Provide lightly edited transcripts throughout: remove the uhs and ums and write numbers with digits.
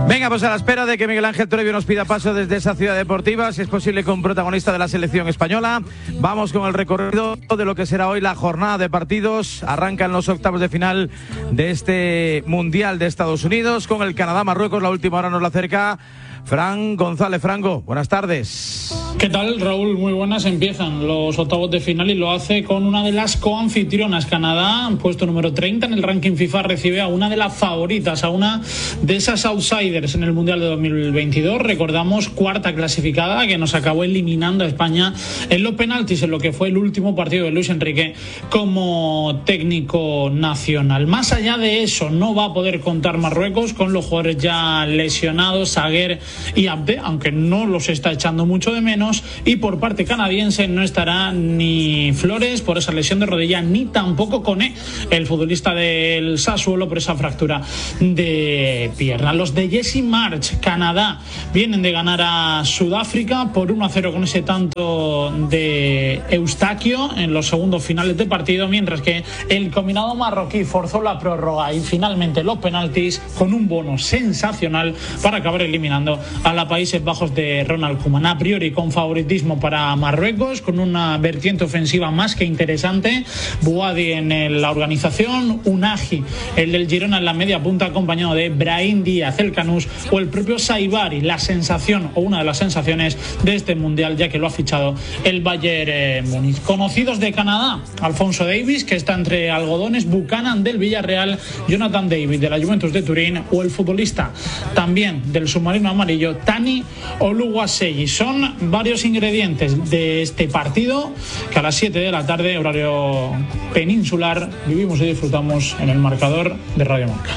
Venga, pues a la espera de que Miguel Ángel Toribio nos pida paso desde esa ciudad deportiva, si es posible con protagonista de la selección española, vamos con el recorrido de lo que será hoy la jornada de partidos. Arrancan los octavos de final de este Mundial de Estados Unidos con el Canadá-Marruecos. La última hora nos la acerca Fran González. Franco, buenas tardes. ¿Qué tal, Raúl? Muy buenas. Empiezan los octavos de final y lo hace con una de las coanfitrionas. Canadá, puesto número 30 en el ranking FIFA, recibe a una de las favoritas, a una de esas outsiders en el Mundial de 2022. Recordamos, cuarta clasificada, que nos acabó eliminando a España en los penaltis, en lo que fue el último partido de Luis Enrique como técnico nacional. Más allá de eso, no va a poder contar Marruecos con los jugadores ya lesionados, Saguer y Abde, aunque no los está echando mucho de menos. Y por parte canadiense no estará ni Flores por esa lesión de rodilla, ni tampoco Koné, el futbolista del Sassuolo, por esa fractura de pierna. Los de Jesse March, Canadá, vienen de ganar a Sudáfrica por 1-0 con ese tanto de Eustaquio en los segundos finales de partido, mientras que el combinado marroquí forzó la prórroga y finalmente los penaltis con un bono sensacional para acabar eliminando a la Países Bajos de Ronald Koeman. A priori con favoritismo para Marruecos, con una vertiente ofensiva más que interesante. Bouadi en la organización, Unagi, el del Girona, en la media punta, acompañado de Brahim Díaz, el Canús, o el propio Saibari, la sensación o una de las sensaciones de este Mundial, ya que lo ha fichado el Bayern Múnich. Conocidos de Canadá, Alfonso Davies, que está entre algodones, Buchanan del Villarreal, Jonathan David de la Juventus de Turín, o el futbolista también del submarino amarillo, Tani Oluwaseyi. Son varios ingredientes de este partido que a las 7 de la tarde, horario peninsular, vivimos y disfrutamos en el marcador de Radio Marca.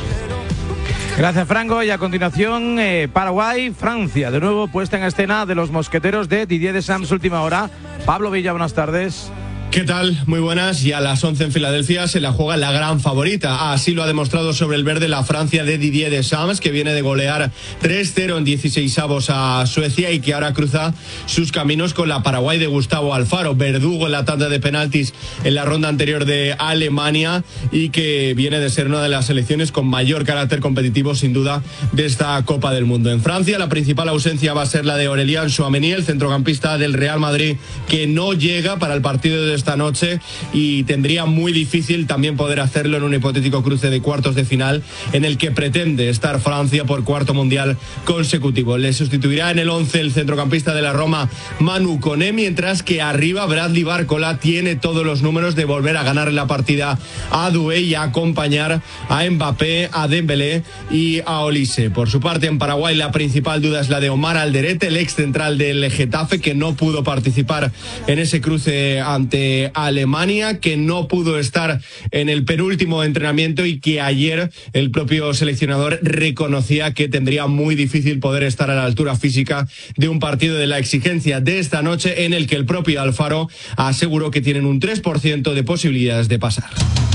Gracias, Franco. Y a continuación, Paraguay-Francia, de nuevo puesta en escena de los mosqueteros de Didier Deschamps. Última hora. Pablo Villa, buenas tardes. ¿Qué tal? Muy buenas. Y a las 11 en Filadelfia se la juega la gran favorita. Así lo ha demostrado sobre el verde la Francia de Didier Deschamps, que viene de golear 3-0 en 16avos a Suecia y que ahora cruza sus caminos con la Paraguay de Gustavo Alfaro, verdugo en la tanda de penaltis en la ronda anterior de Alemania, y que viene de ser una de las selecciones con mayor carácter competitivo, sin duda, de esta Copa del Mundo. En Francia, la principal ausencia va a ser la de Aurélien Tchouaméni, el centrocampista del Real Madrid, que no llega para el partido de esta noche y tendría muy difícil también poder hacerlo en un hipotético cruce de cuartos de final en el que pretende estar Francia por cuarto mundial consecutivo. Le sustituirá en el 11 el centrocampista de la Roma, Manu Koné, mientras que arriba Bradley Barcola tiene todos los números de volver a ganar la partida a Doué y a acompañar a Mbappé, a Dembélé y a Olise. Por su parte, en Paraguay la principal duda es la de Omar Alderete, el ex central del Getafe, que no pudo participar en ese cruce ante Alemania, que no pudo estar en el penúltimo entrenamiento y que ayer el propio seleccionador reconocía que tendría muy difícil poder estar a la altura física de un partido de la exigencia de esta noche, en el que el propio Alfaro aseguró que tienen un 3% de posibilidades de pasar.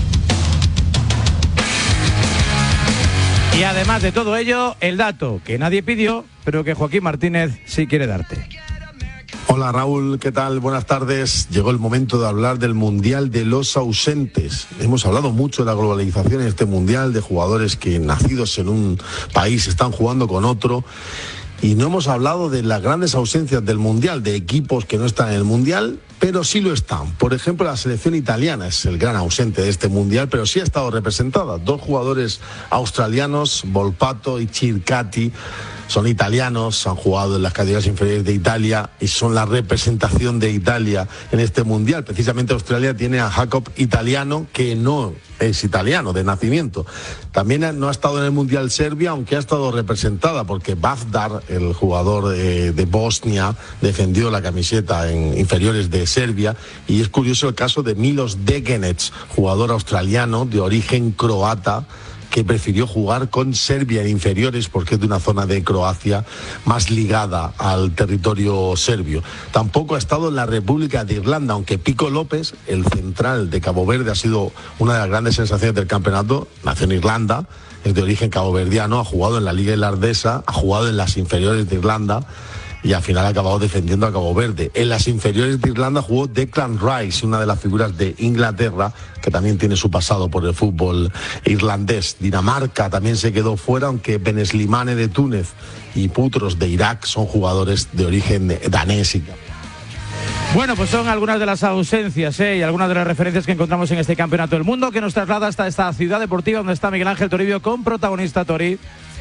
Y además de todo ello, el dato que nadie pidió, pero que Joaquín Martínez sí quiere darte. Hola Raúl, ¿qué tal? Buenas tardes. Llegó el momento de hablar del Mundial de los ausentes. Hemos hablado mucho de la globalización en este Mundial, de jugadores que nacidos en un país están jugando con otro. Y no hemos hablado de las grandes ausencias del Mundial, de equipos que no están en el Mundial, pero sí lo están. Por ejemplo, la selección italiana es el gran ausente de este Mundial, pero sí ha estado representada. 2 jugadores australianos, Volpato y Circati, son italianos, han jugado en las categorías inferiores de Italia y son la representación de Italia en este Mundial. Precisamente Australia tiene a Jacob Italiano, que no es italiano de nacimiento. También no ha estado en el Mundial Serbia, aunque ha estado representada, porque Bavdar, el jugador de Bosnia, defendió la camiseta en inferiores de Serbia. Y es curioso el caso de Milos Degenec, jugador australiano de origen croata, que prefirió jugar con Serbia en inferiores porque es de una zona de Croacia más ligada al territorio serbio. Tampoco ha estado en la República de Irlanda, aunque Pico López, el central de Cabo Verde, ha sido una de las grandes sensaciones del campeonato. Nació en Irlanda, es de origen caboverdiano, ha jugado en la Liga Irlandesa, ha jugado en las inferiores de Irlanda y al final ha acabado defendiendo a Cabo Verde. En las inferiores de Irlanda jugó Declan Rice, una de las figuras de Inglaterra, que también tiene su pasado por el fútbol irlandés. Dinamarca también se quedó fuera, aunque Ben Slimane de Túnez y Putros de Irak son jugadores de origen danés. Bueno, pues son algunas de las ausencias y algunas de las referencias que encontramos en este Campeonato del Mundo, que nos traslada hasta esta ciudad deportiva donde está Miguel Ángel Toribio con protagonista Tori.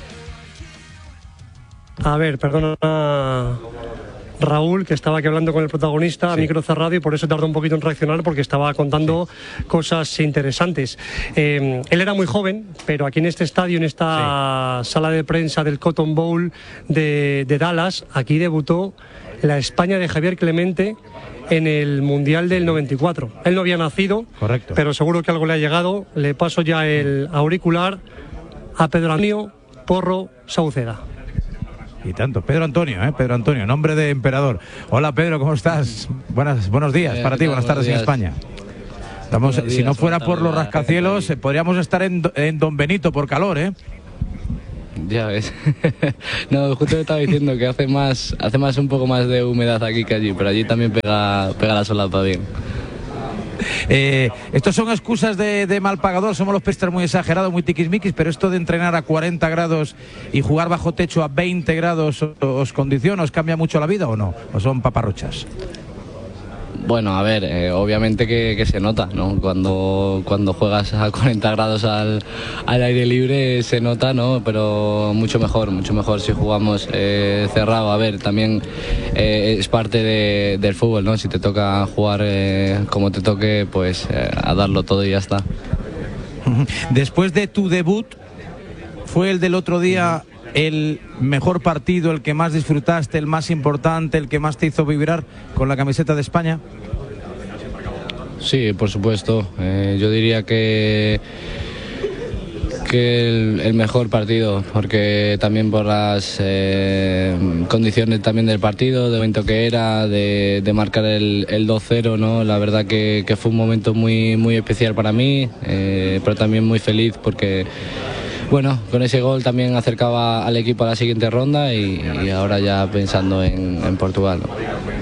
A ver, perdona Raúl, que estaba aquí hablando con el protagonista a micro cerrado y por eso tardó un poquito en reaccionar, porque estaba contando cosas interesantes. Él era muy joven, pero aquí en este estadio, en esta sala de prensa del Cotton Bowl de Dallas, aquí debutó la España de Javier Clemente en el Mundial del 94. Él no había nacido, correcto, pero seguro que algo le ha llegado. Le paso ya el auricular a Pedro Antonio Porro Sauceda. Y tanto, Pedro Antonio, nombre de emperador. Hola Pedro, ¿cómo estás? Buenos días para ti, buenas tardes en España. Estamos, si no fuera por los rascacielos, podríamos estar en Don Benito por calor, ¿eh? Ya ves. No, justo te estaba diciendo que hace más un poco más de humedad aquí que allí, pero allí también pega la solapa bien. Estos son excusas de mal pagador, somos los pestres muy exagerados, muy tiquismiquis, pero esto de entrenar a 40 grados y jugar bajo techo a 20 grados, ¿os condiciona, os cambia mucho la vida o no? ¿O son paparruchas? Bueno, a ver, obviamente que se nota, ¿no? Cuando juegas a 40 grados al aire libre se nota, ¿no? Pero mucho mejor si jugamos cerrado. A ver, también es parte del fútbol, ¿no? Si te toca jugar como te toque, pues a darlo todo y ya está. Después de tu debut, ¿fue el del otro día el mejor partido, el que más disfrutaste, el más importante, el que más te hizo vibrar con la camiseta de España? Sí, por supuesto. Yo diría que el mejor partido, porque también por las condiciones también del partido, del momento que era, de marcar el 2-0, ¿no? La verdad que fue un momento muy, muy especial para mí, pero también muy feliz porque, bueno, con ese gol también acercaba al equipo a la siguiente ronda y ahora ya pensando en Portugal, ¿no?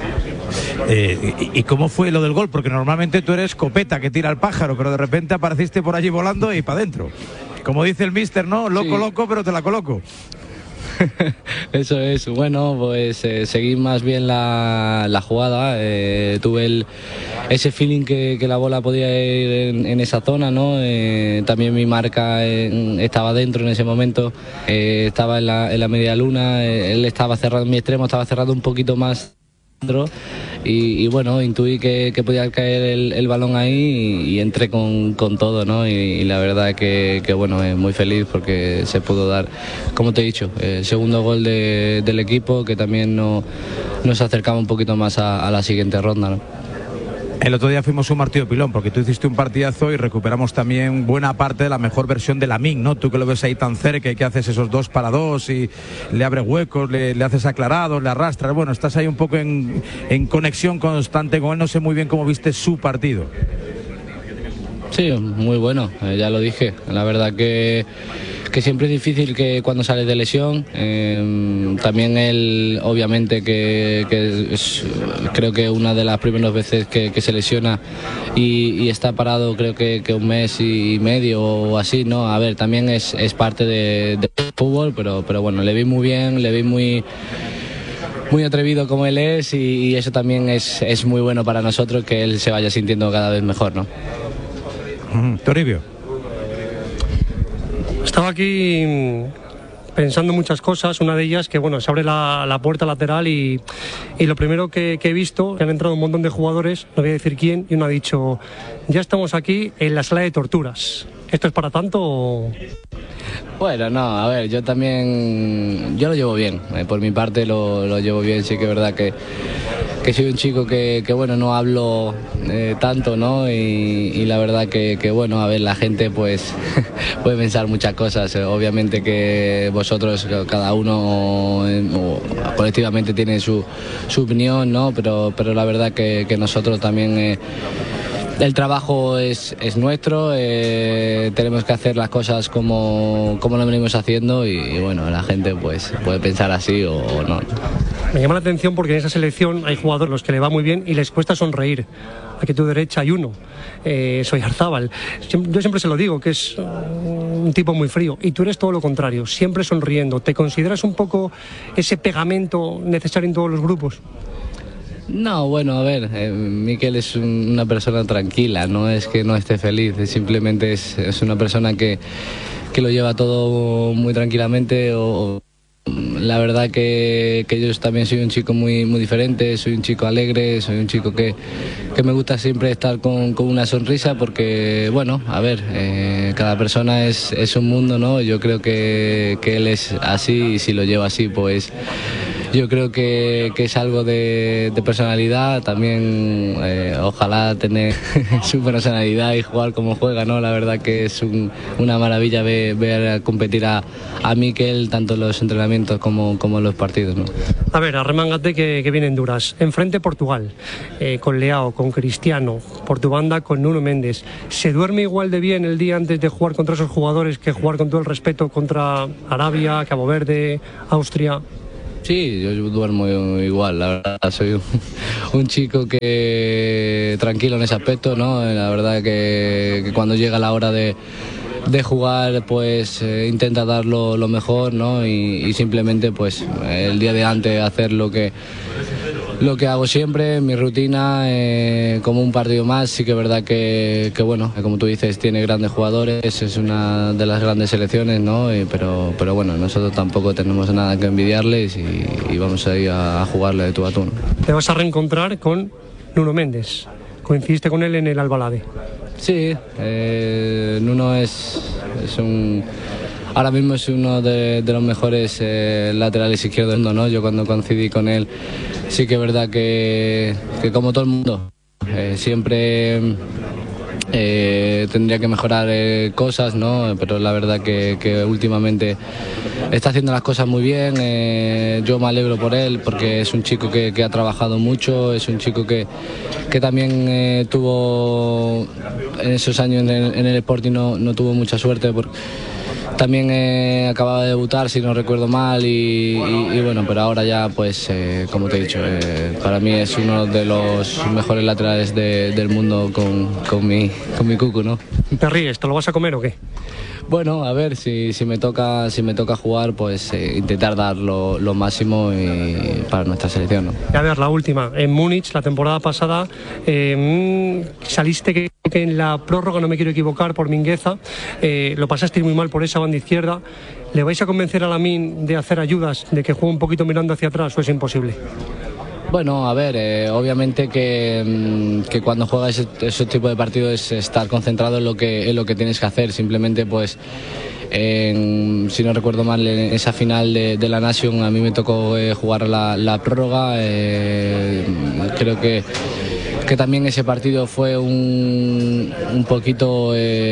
¿Y cómo fue lo del gol? Porque normalmente tú eres copeta que tira al pájaro, pero de repente apareciste por allí volando y para adentro. Como dice el míster, ¿no? Loco, pero te la coloco. Eso es, bueno, pues seguí más bien la jugada, tuve ese feeling que la bola podía ir en esa zona, ¿no? También mi marca estaba dentro en ese momento, estaba en la media luna, él estaba cerrado, mi extremo estaba cerrado un poquito más dentro y bueno, intuí que podía caer el balón ahí y entré con todo, ¿no? Y la verdad que bueno, muy feliz porque se pudo dar, como te he dicho, el segundo gol del equipo, que también nos acercaba un poquito más a la siguiente ronda, ¿no? El otro día fuimos un martillo pilón, porque tú hiciste un partidazo y recuperamos también buena parte de la mejor versión de Lamine, ¿no? Tú que lo ves ahí tan cerca y que haces esos 2 para 2 y le abres huecos, le haces aclarados, le arrastras. Bueno, estás ahí un poco en conexión constante con él. No sé muy bien cómo viste su partido. Sí, muy bueno, ya lo dije. La verdad que siempre es difícil que cuando sales de lesión. También él, obviamente, que es, creo que una de las primeras veces que se lesiona y está parado, creo que 1 mes y medio o así, ¿no? A ver, también es parte del fútbol, pero bueno, le vi muy bien, le vi muy atrevido como él es y eso también es muy bueno para nosotros, que él se vaya sintiendo cada vez mejor, ¿no? Toribio. Estaba aquí pensando muchas cosas, una de ellas que bueno, se abre la puerta lateral y lo primero que he visto, que han entrado un montón de jugadores, no voy a decir quién, y uno ha dicho, ya estamos aquí en la sala de torturas. ¿Esto es para tanto o...? Bueno, no, a ver, yo lo llevo bien, por mi parte lo llevo bien, sí que es verdad que soy un chico que bueno, no hablo tanto, ¿no? Y la verdad que bueno, a ver, la gente pues puede pensar muchas cosas, obviamente que vosotros, cada uno o colectivamente tiene su opinión, ¿no? Pero la verdad que nosotros también el trabajo es nuestro, tenemos que hacer las cosas como lo venimos haciendo y bueno, la gente pues puede pensar así o no. Me llama la atención porque en esa selección hay jugadores a los que le va muy bien y les cuesta sonreír. Aquí a tu derecha hay uno, soy Arzábal. Yo siempre se lo digo, que es un tipo muy frío y tú eres todo lo contrario, siempre sonriendo. ¿Te consideras un poco ese pegamento necesario en todos los grupos? No, bueno, a ver, Mikel es una persona tranquila, no es que no esté feliz, simplemente es una persona que lo lleva todo muy tranquilamente la verdad que yo también soy un chico muy diferente, soy un chico alegre, soy un chico que me gusta siempre estar con una sonrisa porque, bueno, a ver, cada persona es un mundo, ¿no? Yo creo que él es así y si lo lleva así, pues yo creo que es algo de personalidad, también ojalá tener su personalidad y jugar como juega, ¿no? La verdad que es una maravilla ver competir a Mikel tanto en los entrenamientos como en los partidos, ¿no? A ver, arremángate que vienen duras. Enfrente Portugal, con Leao, con Cristiano, por tu banda con Nuno Méndez. ¿Se duerme igual de bien el día antes de jugar contra esos jugadores que jugar con todo el respeto contra Arabia, Cabo Verde, Austria? Sí, yo duermo igual, la verdad, soy un chico que tranquilo en ese aspecto, ¿no? La verdad que cuando llega la hora de jugar, pues intenta dar lo mejor, ¿no? Y simplemente, pues el día de antes hacer lo que hago siempre, mi rutina, como un partido más. Sí que es verdad que bueno, como tú dices, tiene grandes jugadores, es una de las grandes selecciones, ¿no? Pero bueno, nosotros tampoco tenemos nada que envidiarles y vamos a ir a jugarle de tú a tú, ¿no? Te vas a reencontrar con Nuno Méndez. Coincidiste con él en el Albalade. Sí, Nuno ahora mismo es uno de los mejores laterales izquierdos del mundo, ¿no? Yo cuando coincidí con él sí que es verdad que como todo el mundo siempre tendría que mejorar cosas, ¿no? Pero la verdad que últimamente está haciendo las cosas muy bien. Yo me alegro por él porque es un chico que ha trabajado mucho, es un chico que también tuvo en esos años en el Sporting no tuvo mucha suerte porque también acababa de debutar, si no recuerdo mal, y bueno, pero ahora ya, pues, como te he dicho, para mí es uno de los mejores laterales del mundo con mi cucu, ¿no? ¿Te ríes? ¿Te lo vas a comer o qué? Bueno, a ver, si me toca jugar, pues intentar dar lo máximo para nuestra selección, ¿no? Y a ver, la última. En Múnich, la temporada pasada, saliste que en la prórroga, no me quiero equivocar, por Mingueza. Lo pasaste muy mal por esa banda izquierda. ¿Le vais a convencer a Lamine de hacer ayudas, de que juegue un poquito mirando hacia atrás o es imposible? Bueno, a ver, obviamente que cuando juegas ese tipo de partidos es estar concentrado en lo que tienes que hacer. Simplemente, pues, si no recuerdo mal, en esa final de la Nation a mí me tocó jugar la prórroga. Creo que también ese partido fue un poquito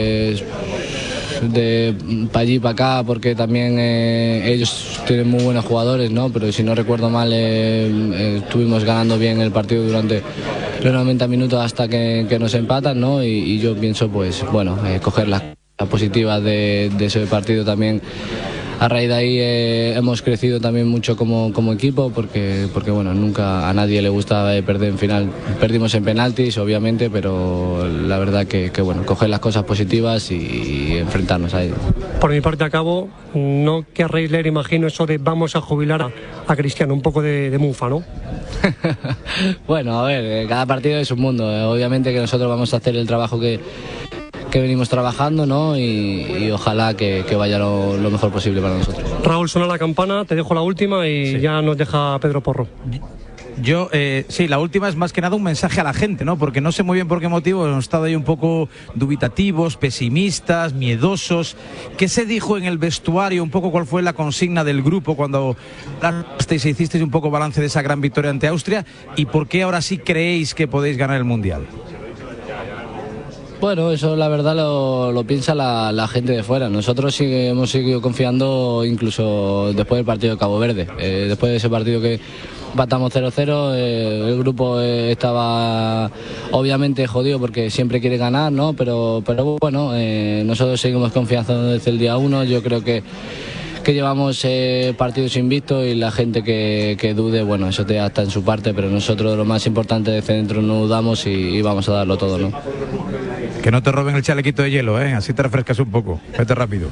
de para allí para acá porque también ellos tienen muy buenos jugadores, ¿no? Pero si no recuerdo mal estuvimos ganando bien el partido durante los 90 minutos hasta que nos empatan, ¿no? Y yo pienso, pues bueno, coger las positivas de ese partido también. A raíz de ahí hemos crecido también mucho como equipo porque bueno, nunca a nadie le gusta perder en final. Perdimos en penaltis, obviamente, pero la verdad que bueno, coger las cosas positivas y enfrentarnos a ello. Por mi parte acabo, no querréis leer, imagino, eso de vamos a jubilar a Cristiano, un poco de mufa, ¿no? Bueno, a ver, cada partido es un mundo. Obviamente que nosotros vamos a hacer el trabajo que venimos trabajando, ¿no? Y ojalá que vaya lo mejor posible para nosotros. Raúl, suena la campana, te dejo la última y sí, ya nos deja Pedro Porro. Yo, sí, la última es más que nada un mensaje a la gente, ¿no? Porque no sé muy bien por qué motivo hemos estado ahí un poco dubitativos, pesimistas, miedosos. ¿Qué se dijo en el vestuario? Un poco cuál fue la consigna del grupo cuando hicisteis un poco balance de esa gran victoria ante Austria y por qué ahora sí creéis que podéis ganar el Mundial. Bueno, eso la verdad lo piensa la gente de fuera. Nosotros sí hemos seguido confiando incluso después del partido de Cabo Verde. Después de ese partido que empatamos 0-0, el grupo estaba obviamente jodido porque siempre quiere ganar, ¿no? Pero bueno, nosotros seguimos confiando desde el día 1, yo creo que llevamos partidos invictos y la gente que dude, bueno, eso ya está en su parte, pero nosotros lo más importante desde dentro no dudamos y vamos a darlo todo, ¿no? Que no te roben el chalequito de hielo, ¿eh? Así te refrescas un poco. Vete rápido.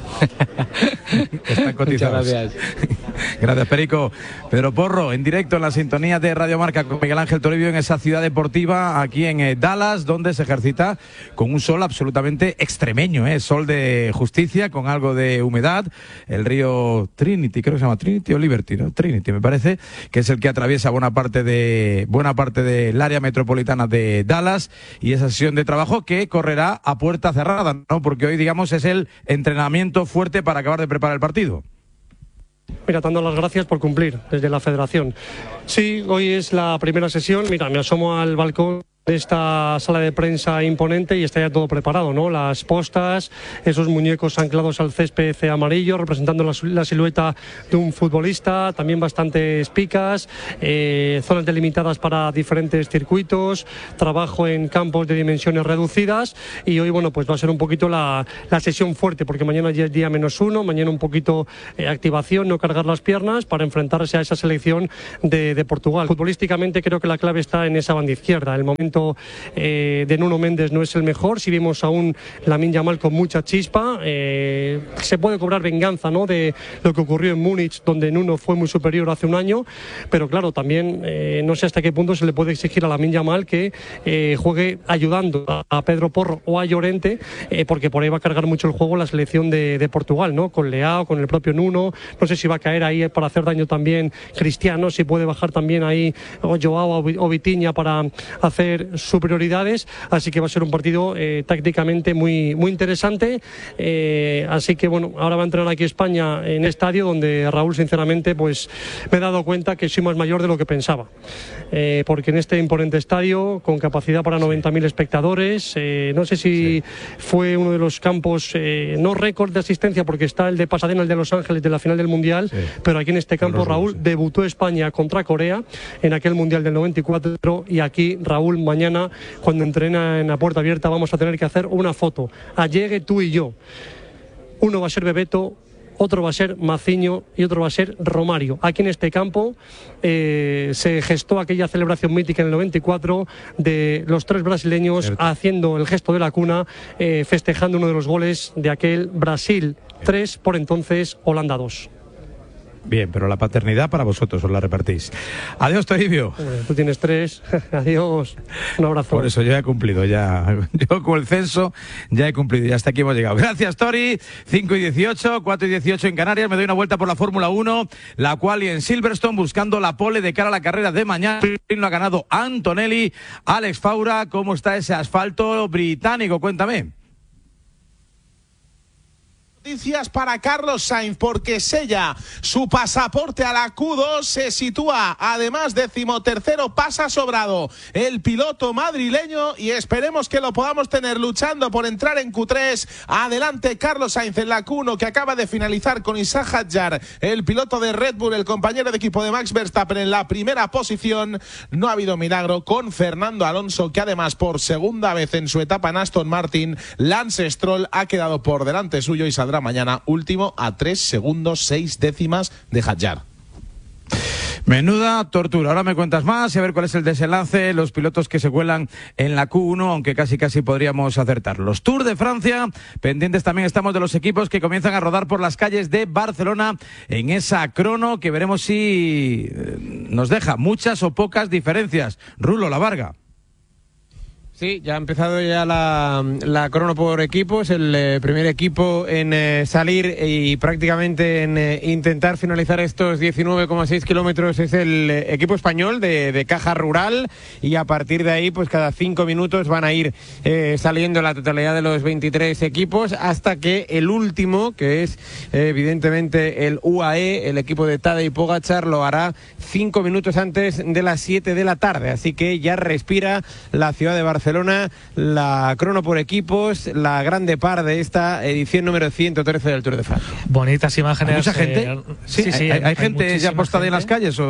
Están cotizados. Muchas gracias. Gracias, Perico. Pedro Porro, en directo en la sintonía de Radio Marca con Miguel Ángel Toribio en esa ciudad deportiva aquí en Dallas, donde se ejercita con un sol absolutamente extremeño, ¿eh? Sol de justicia, con algo de humedad. El río Trinity, creo que se llama Trinity o Liberty, ¿no? Trinity, me parece, que es el que atraviesa buena parte del área metropolitana de Dallas, y esa sesión de trabajo que correrá a puerta cerrada, ¿no? Porque hoy, digamos, es el entrenamiento fuerte para acabar de preparar el partido. Mira, dando las gracias por cumplir desde la federación. Sí, hoy es la primera sesión. Mira, me asomo al balcón de esta sala de prensa imponente y está ya todo preparado, ¿no? Las postas, esos muñecos anclados al césped amarillo, representando la silueta de un futbolista, también bastantes picas, zonas delimitadas para diferentes circuitos, trabajo en campos de dimensiones reducidas, y hoy, bueno, pues va a ser un poquito la sesión fuerte, porque mañana ya es día -1, mañana un poquito activación, no cargar las piernas para enfrentarse a esa selección de Portugal. Futbolísticamente creo que la clave está en esa banda izquierda. El momento de Nuno Méndez no es el mejor. Si vimos a un Lamine Yamal con mucha chispa, se puede cobrar venganza, ¿no?, de lo que ocurrió en Múnich, donde Nuno fue muy superior hace un año, pero claro, también no sé hasta qué punto se le puede exigir a Lamine Yamal que juegue ayudando a Pedro Porro o a Llorente, porque por ahí va a cargar mucho el juego la selección de Portugal, ¿no?, con Leao, con el propio Nuno. No sé si va a caer ahí para hacer daño también Cristiano, si puede bajar también ahí o Joao o Vitinha para hacer superioridades, así que va a ser un partido tácticamente muy interesante, así que bueno, ahora va a entrenar aquí España en el estadio, donde Raúl, sinceramente, pues me he dado cuenta que soy más mayor de lo que pensaba, porque en este imponente estadio, con capacidad para 90.000 espectadores, no sé si fue uno de los campos, no récord de asistencia, porque está el de Pasadena, el de Los Ángeles, de la final del Mundial, pero aquí en este campo, Raúl, debutó España contra Corea en aquel Mundial del 94, y aquí, Raúl, mañana, cuando entrena en la puerta abierta, vamos a tener que hacer una foto. Allegue, tú y yo. Uno va a ser Bebeto, otro va a ser Maciño y otro va a ser Romario. Aquí en este campo se gestó aquella celebración mítica en el 94 de los tres brasileños haciendo el gesto de la cuna, festejando uno de los goles de aquel Brasil 3, por entonces Holanda 2. Bien, pero la paternidad para vosotros os la repartís. Adiós, Toribio. Tú tienes 3. Adiós. Un abrazo. Por eso yo ya he cumplido, ya. Yo con el censo ya he cumplido y hasta aquí hemos llegado. Gracias, Tori. 5:18, 4:18 en Canarias. Me doy una vuelta por la Fórmula 1, la quali en Silverstone, buscando la pole de cara a la carrera de mañana. Lo ha ganado Antonelli. Alex Faura, ¿cómo está ese asfalto británico? Cuéntame. Noticias para Carlos Sainz, porque sella su pasaporte a la Q2, se sitúa además 13º, pasa sobrado el piloto madrileño y esperemos que lo podamos tener luchando por entrar en Q3. Adelante Carlos Sainz en la Q1, que acaba de finalizar con Isa Hadjar, el piloto de Red Bull, el compañero de equipo de Max Verstappen, en la primera posición. No ha habido milagro con Fernando Alonso, que además por segunda vez en su etapa en Aston Martin, Lance Stroll ha quedado por delante suyo y saldrá mañana último a 3 segundos 6 décimas de Hadjar. Menuda tortura. Ahora me cuentas más y a ver cuál es el desenlace, los pilotos que se cuelan en la Q1, aunque casi podríamos acertar. Los Tour de Francia, pendientes también estamos de los equipos que comienzan a rodar por las calles de Barcelona en esa crono que veremos si nos deja muchas o pocas diferencias. Rulo, la Varga. Sí, ya ha empezado ya la crono por equipos. El primer equipo en salir y prácticamente en intentar finalizar estos 19,6 kilómetros es el equipo español de Caja Rural, y a partir de ahí pues cada 5 minutos van a ir saliendo la totalidad de los 23 equipos hasta que el último, que es evidentemente el UAE, el equipo de Tadej Pogačar, lo hará 5 minutos antes de las 7 de la tarde. Así que ya respira la ciudad de Barcelona la crono por equipos, la grande par de esta edición número 113 del Tour de Francia. Bonitas imágenes. ¿Hay mucha gente? Sí, ¿Hay gente ya postada en las calles o...?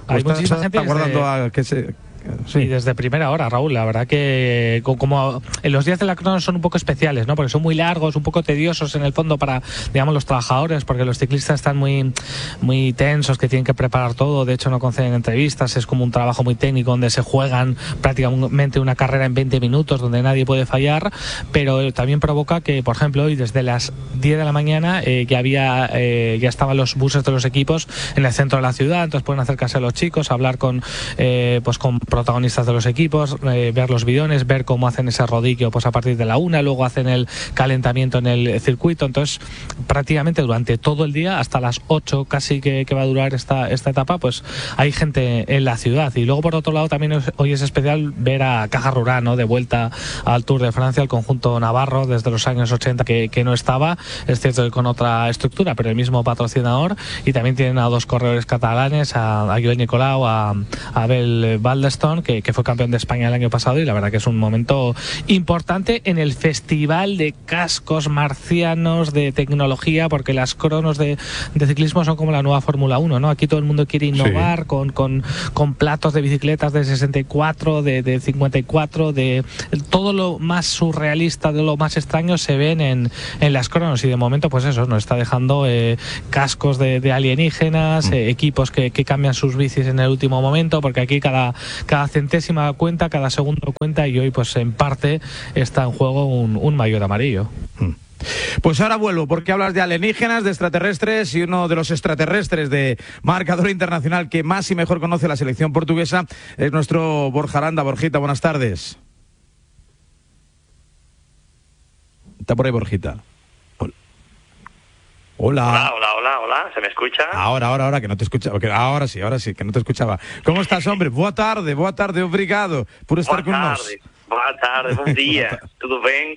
Hay muchísima gente aguardando a que se... Sí, y desde primera hora, Raúl. La verdad que como en los días de la crono son un poco especiales, ¿no? Porque son muy largos, un poco tediosos en el fondo para, digamos, los trabajadores, porque los ciclistas están muy tensos, que tienen que preparar todo. De hecho, no conceden entrevistas. Es como un trabajo muy técnico donde se juegan prácticamente una carrera en 20 minutos, donde nadie puede fallar. Pero también provoca que, por ejemplo, hoy desde las 10 de la mañana ya estaban los buses de los equipos en el centro de la ciudad. Entonces pueden acercarse a los chicos, hablar con protagonistas de los equipos, ver los bidones, ver cómo hacen ese rodillo pues a partir de la 1, luego hacen el calentamiento en el circuito. Entonces prácticamente durante todo el día hasta las 8 casi que va a durar esta etapa, pues hay gente en la ciudad. Y luego por otro lado también hoy es especial ver a Caja Rural, ¿no? De vuelta al Tour de Francia, el conjunto navarro desde los años 80 que no estaba, es cierto que con otra estructura, pero el mismo patrocinador. Y también tienen a 2 corredores catalanes, a Joel Nicolau, a Abel Baldeston, que fue campeón de España el año pasado, y la verdad que es un momento importante en el festival de cascos marcianos de tecnología, porque las cronos de ciclismo son como la nueva Fórmula 1, ¿no? Aquí todo el mundo quiere innovar, sí, con platos de bicicletas de 64, de 54, de todo lo más surrealista, de lo más extraño se ven en las cronos. Y de momento pues eso nos está dejando cascos de alienígenas, equipos que cambian sus bicis en el último momento, porque aquí cada centésima cuenta, cada segundo cuenta, y hoy pues en parte está en juego un maillot amarillo. Pues ahora vuelvo, porque hablas de alienígenas, de extraterrestres, y uno de los extraterrestres de marcador internacional que más y mejor conoce la selección portuguesa es nuestro Borja Aranda. Borjita, buenas tardes. ¿Está por ahí, Borjita? Hola. Hola, ¿se me escucha? Ahora, que no te escuchaba. Ahora sí, que no te escuchaba. ¿Cómo estás, hombre? Boa tarde, obrigado por estar con nosotros. Boa tarde, buen día. ¿Todo bien?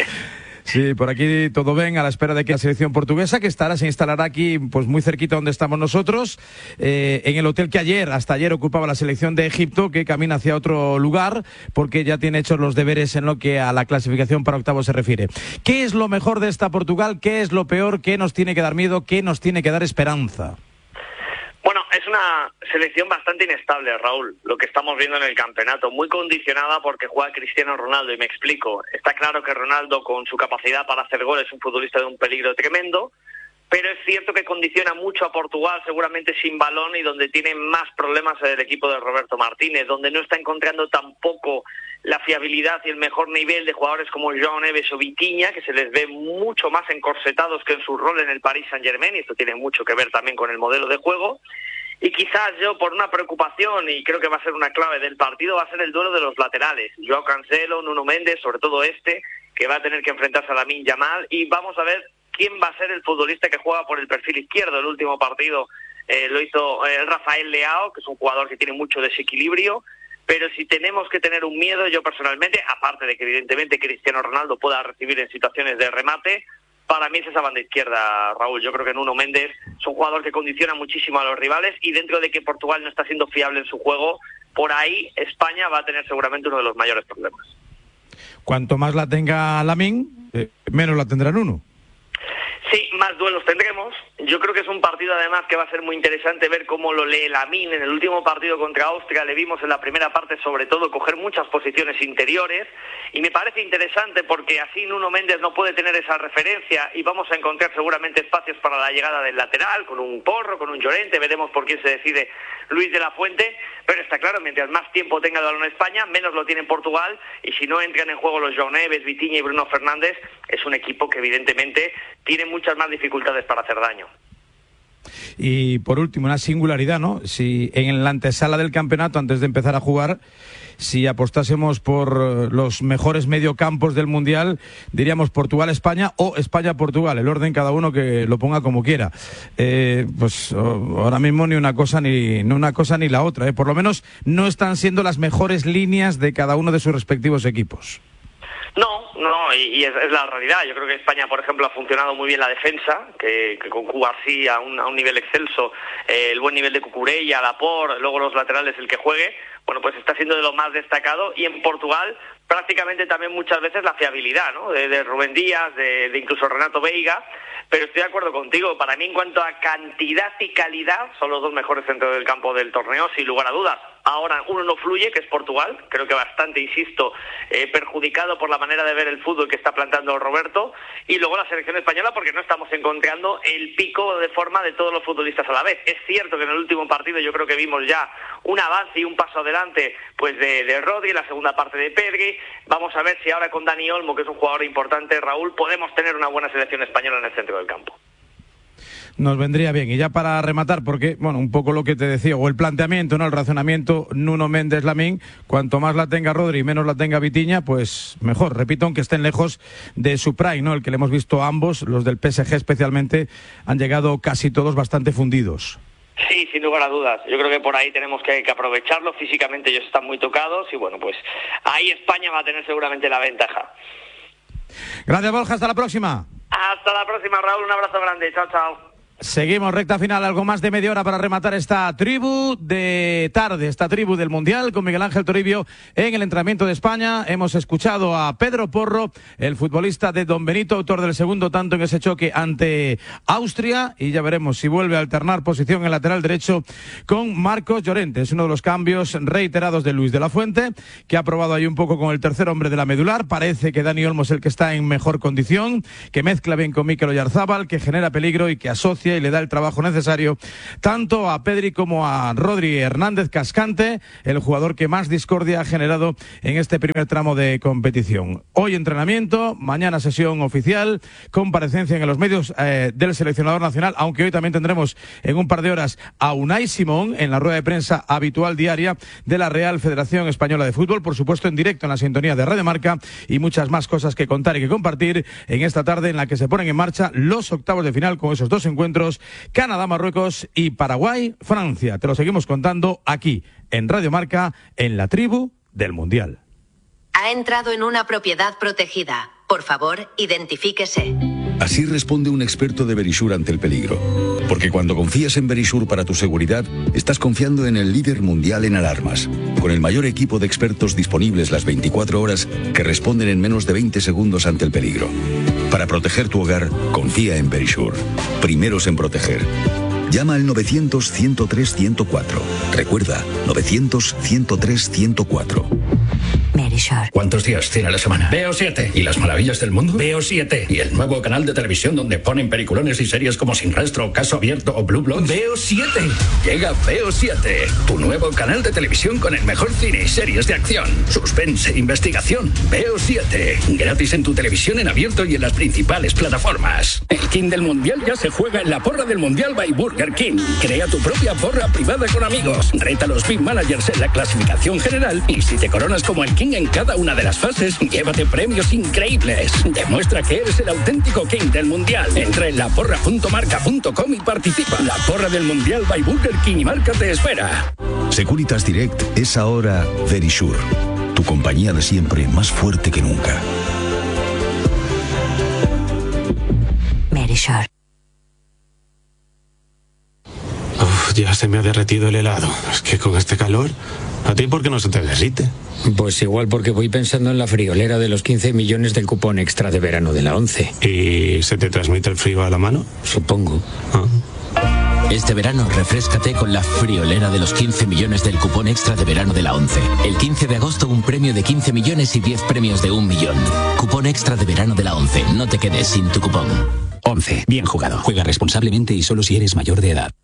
Sí, por aquí todo bien, a la espera de que la selección portuguesa, que se instalará aquí pues muy cerquita donde estamos nosotros, en el hotel que hasta ayer ocupaba la selección de Egipto, que camina hacia otro lugar porque ya tiene hechos los deberes en lo que a la clasificación para octavos se refiere. ¿Qué es lo mejor de esta Portugal? ¿Qué es lo peor? ¿Qué nos tiene que dar miedo? ¿Qué nos tiene que dar esperanza? Bueno, es una selección bastante inestable, Raúl, lo que estamos viendo en el campeonato, muy condicionada porque juega Cristiano Ronaldo, y me explico. Está claro que Ronaldo, con su capacidad para hacer goles, es un futbolista de un peligro tremendo, pero es cierto que condiciona mucho a Portugal, seguramente sin balón, y donde tiene más problemas el equipo de Roberto Martínez, donde no está encontrando tampoco la fiabilidad y el mejor nivel de jugadores como João Neves o Vitinha, que se les ve mucho más encorsetados que en su rol en el Paris Saint-Germain, y esto tiene mucho que ver también con el modelo de juego. Y quizás yo, por una preocupación, y creo que va a ser una clave del partido, va a ser el duelo de los laterales. Joao Cancelo, Nuno Mendes, sobre todo que va a tener que enfrentarse a Lamine Yamal, y vamos a ver quién va a ser el futbolista que juega por el perfil izquierdo. El último partido lo hizo Rafael Leao, que es un jugador que tiene mucho desequilibrio, pero si tenemos que tener un miedo, yo personalmente, aparte de que evidentemente Cristiano Ronaldo pueda recibir en situaciones de remate, para mí es esa banda izquierda, Raúl. Yo creo que Nuno Mendes es un jugador que condiciona muchísimo a los rivales, y dentro de que Portugal no está siendo fiable en su juego, por ahí España va a tener seguramente uno de los mayores problemas. Cuanto más la tenga Lamine, menos la tendrá Nuno. Sí, más duelos tendremos. Yo creo que es un partido además que va a ser muy interesante ver cómo lo lee Lamine. En el último partido contra Austria le vimos en la primera parte sobre todo coger muchas posiciones interiores, y me parece interesante porque así Nuno Mendes no puede tener esa referencia, y vamos a encontrar seguramente espacios para la llegada del lateral, con un Porro, con un Llorente. Veremos por quién se decide Luis de la Fuente, pero está claro, mientras más tiempo tenga el balón España, menos lo tiene Portugal, y si no entran en juego los João Neves, Vitinha y Bruno Fernández, es un equipo que evidentemente tiene muchas más dificultades para hacer daño. Y por último, una singularidad, ¿no? Si en la antesala del campeonato, antes de empezar a jugar, si apostásemos por los mejores mediocampos del Mundial, diríamos Portugal-España o España-Portugal, el orden cada uno que lo ponga como quiera. Pues ahora mismo ni una cosa ni la otra, por lo menos no están siendo las mejores líneas de cada uno de sus respectivos equipos. No, y es la realidad. Yo creo que España, por ejemplo, ha funcionado muy bien la defensa, que con Cuba sí a un nivel excelso, el buen nivel de Cucurella, Laporte, luego los laterales el que juegue. bueno, pues está siendo de lo más destacado, y en Portugal prácticamente también muchas veces la fiabilidad, ¿no? De Rubén Díaz, de incluso Renato Veiga, pero estoy de acuerdo contigo, para mí en cuanto a cantidad y calidad son los dos mejores centros del campo del torneo, sin lugar a dudas. Ahora uno no fluye, que es Portugal, creo que bastante, insisto, perjudicado por la manera de ver el fútbol que está plantando Roberto, y luego la selección española, porque no estamos encontrando el pico de forma de todos los futbolistas a la vez. Es cierto que en el último partido yo creo que vimos ya un avance y un paso adelante pues de Rodri, la segunda parte de Pedri. Vamos a ver si ahora con Dani Olmo, que es un jugador importante, Raúl, podemos tener una buena selección española en el centro del campo. Nos vendría bien. Y ya para rematar, porque, bueno, un poco lo que te decía, o el planteamiento, ¿no? El razonamiento, Nuno Méndez Lamín, cuanto más la tenga Rodri y menos la tenga Vitinha, pues mejor. Repito, aunque estén lejos de su prime, ¿no? El que le hemos visto a ambos, los del PSG especialmente, han llegado casi todos bastante fundidos. Sí, sin lugar a dudas. Yo creo que por ahí tenemos que aprovecharlo. Físicamente ellos están muy tocados y bueno, pues ahí España va a tener seguramente la ventaja. Gracias, Borja. Hasta la próxima. Hasta la próxima, Raúl. Un abrazo grande. Chao, chao. Seguimos, recta final, algo más de media hora para rematar esta tribu de tarde, esta tribu del Mundial, con Miguel Ángel Toribio en el entrenamiento de España. Hemos escuchado a Pedro Porro, el futbolista de Don Benito, autor del segundo tanto en ese choque ante Austria, y ya veremos si vuelve a alternar posición en lateral derecho con Marcos Llorente. Es uno de los cambios reiterados de Luis de la Fuente, que ha probado ahí un poco con el tercer hombre de la medular. Parece que Dani Olmo es el que está en mejor condición, que mezcla bien con Mikel Oyarzábal, que genera peligro y que asocia y le da el trabajo necesario tanto a Pedri como a Rodri Hernández Cascante, el jugador que más discordia ha generado en este primer tramo de competición. Hoy entrenamiento, mañana sesión oficial, comparecencia en los medios del seleccionador nacional, aunque hoy también tendremos en un par de horas a Unai Simón en la rueda de prensa habitual diaria de la Real Federación Española de Fútbol, por supuesto en directo en la sintonía de Radio Marca, y muchas más cosas que contar y que compartir en esta tarde en la que se ponen en marcha los octavos de final con esos dos encuentros: Canadá, Marruecos y Paraguay, Francia. Te lo seguimos contando aquí en Radio Marca, en la tribu del Mundial. Ha entrado en una propiedad protegida. Por favor, identifíquese. Así responde un experto de Verisure ante el peligro. Porque cuando confías en Verisure para tu seguridad, estás confiando en el líder mundial en alarmas, con el mayor equipo de expertos disponibles las 24 horas que responden en menos de 20 segundos ante el peligro. Para proteger tu hogar, confía en Verisure. Primeros en proteger. Llama al 900-103-104. Recuerda, 900-103-104. Verisure. ¿Cuántos días tiene la semana? Veo 7. ¿Y las maravillas del mundo? Veo 7. ¿Y el nuevo canal de televisión donde ponen peliculones y series como Sin Rastro, Caso Abierto o Blue Bloods? Veo 7. Llega Veo 7, tu nuevo canal de televisión con el mejor cine y series de acción, suspense, investigación. Veo 7. Gratis en tu televisión en abierto y en las principales plataformas. El King del Mundial ya se juega en la porra del Mundial by Burger King. Crea tu propia porra privada con amigos. Reta a los Big Managers en la clasificación general y si te coronas como el King en cada una de las fases, llévate premios increíbles. Demuestra que eres el auténtico King del Mundial. Entra en laporra.marca.com y participa. La porra del Mundial by Burger King y Marca te espera. Securitas Direct es ahora Verisure, tu compañía de siempre más fuerte que nunca. Verisure. Ya se me ha derretido el helado. Es que con este calor, ¿a ti por qué no se te derrite? Pues igual porque voy pensando en la friolera de los 15 millones del cupón extra de verano de la 11. ¿Y se te transmite el frío a la mano? Supongo. Este verano refréscate con la friolera de los 15 millones del cupón extra de verano de la 11. El 15 de agosto un premio de 15 millones y 10 premios de 1 millón. Cupón extra de verano de la 11. No te quedes sin tu cupón. 11. Bien jugado. Juega responsablemente y solo si eres mayor de edad.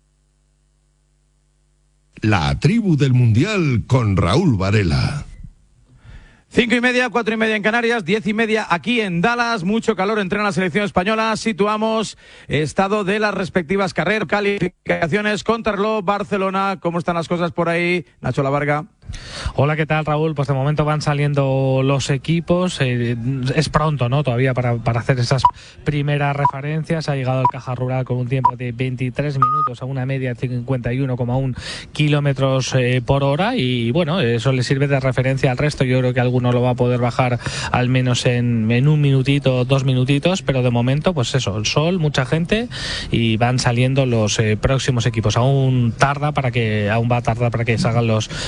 La tribu del Mundial con Raúl Varela. 5:30, 4:30 en Canarias, 10:30 aquí en Dallas. Mucho calor entrena la selección española. Situamos estado de las respectivas carreras, calificaciones, contrarreloj, Barcelona. ¿Cómo están las cosas por ahí? Nacho Lavarga. Hola, ¿qué tal, Raúl? Pues de momento van saliendo los equipos. Es pronto, ¿no? Todavía para hacer esas primeras referencias. Ha llegado el Caja Rural con un tiempo de 23 minutos a una media de 51,1 kilómetros por hora. Y bueno, eso le sirve de referencia al resto. Yo creo que alguno lo va a poder bajar al menos en un minutito, 2 minutitos. Pero de momento, pues eso, el sol, mucha gente y van saliendo los próximos equipos. Aún va a tardar para que salgan los de los favoritos.